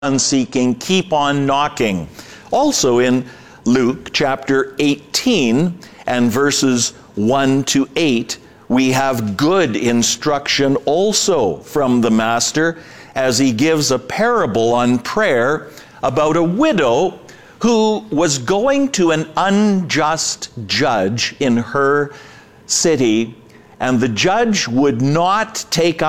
seeking, keep on knocking. Also in Luke chapter 18 and verses 1 to 8, we have good instruction also from the Master as he gives a parable on prayer about a widow who was going to an unjust judge in her city, and the judge would not take